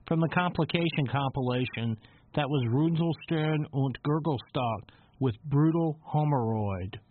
from the Complication compilation. That was Runzelstern und Gurgelstock with Brutal Homoroid.